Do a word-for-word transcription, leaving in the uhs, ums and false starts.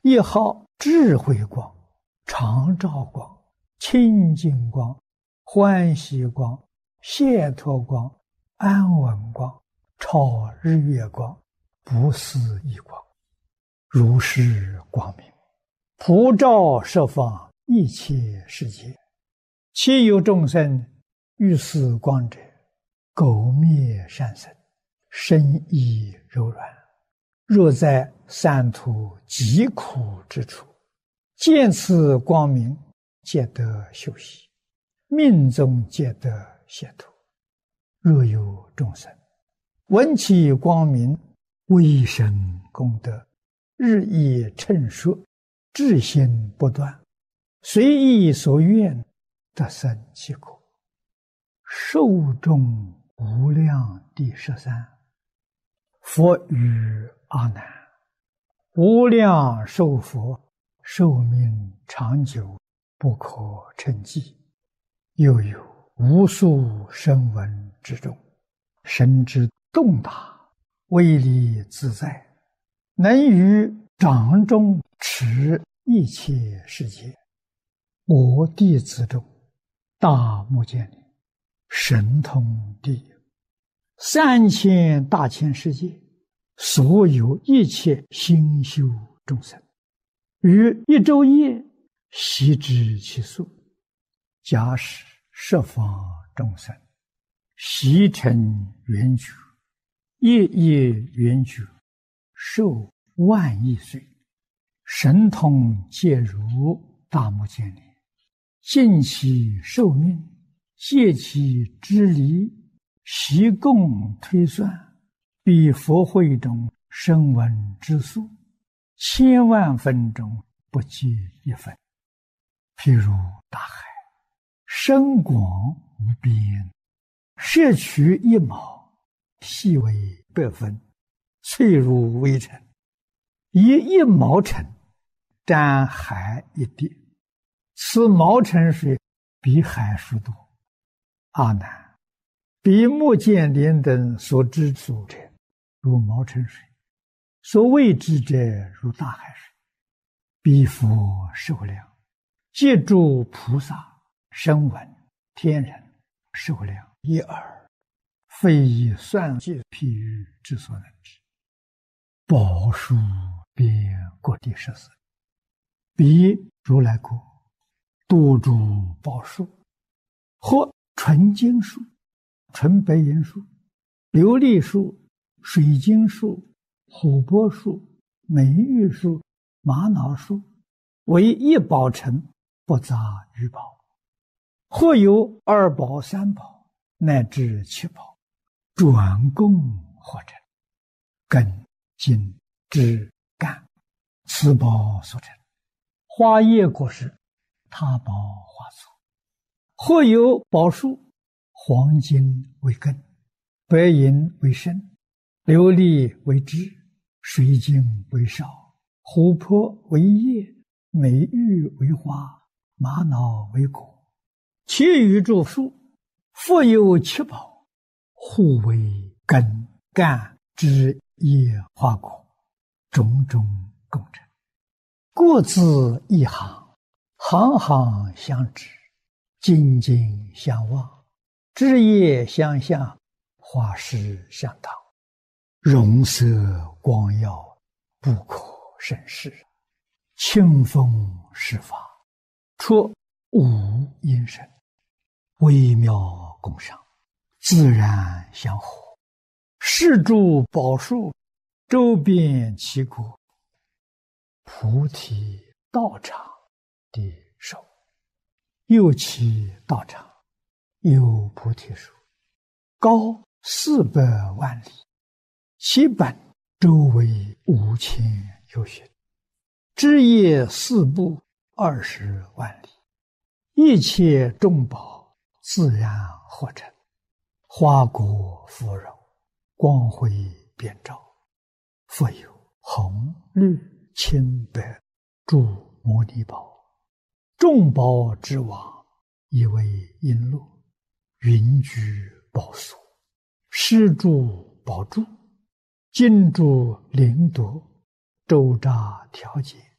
一号智慧光、常照光、清净光、欢喜光、解脱光、安稳光、超日月光、不思议光，如是光明，普照十方一切世界。其有众生遇此光者，苟灭善生，身意柔软。若在三途极苦之处，见此光明，皆得休息，命中皆得解脱。若有众生闻其光明，微生功德，日益称说，至心不断，随意所愿，得生其果。寿终无量第十三。佛语阿难：无量寿佛，寿命长久，不可称计。又有无数声闻之中，神之动大，威力自在，能于掌中持一切世界。我弟子中，大目犍连神通第一，三千大千世界所有一切心修众生，于一昼夜悉知其数。假使十方众生悉成圆觉，夜夜圆觉，寿万亿岁，神通皆如大目犍连，尽其寿命，借其支离，习共推算，比佛会中声闻之数，千万分中不及一分。譬如大海，深广无边，摄取一毛，细为百分，脆如微尘，以一毛尘沾海一滴，此毛尘水比海数多。阿难，比目犍连等所知数者，如毛尘水；所谓之者，如大海水。彼佛寿量，皆诸菩萨、声闻、天人寿量一耳，非以算计譬喻之所能知。宝树遍各地十四，彼如来国多诸宝树，或纯金树、纯白银树、琉璃树、水晶树、琥珀树、美玉树、玛瑙树，为一宝城，不杂于宝。或有二宝、三宝，乃至七宝，转供合成，根、茎、枝、干，此宝所成。花叶果实，他宝花簇。或有宝树，黄金为根，白银为身，琉璃为枝，水晶为少，琥珀为叶，美玉为花，玛瑙为果。其余诸树，复有七宝，互为根、干、枝、叶、花果，种种共成，各自一行，行行相知，紧紧相望，枝叶相向，花实相当，容色光耀，不可胜视。清风施法，出无因声，微妙共赏，自然相合。是诸宝树，周遍其国，菩提道场的手。又其道场，有菩提树，高四百万里，其本周围五千由旬，枝叶四部二十万里，一切众宝自然合成，花果芙蓉，光辉遍照。复有红、绿、青、白诸摩尼宝，众宝之王，以为璎珞，云居宝所，施诸宝柱，金珠灵铎，周匝调节，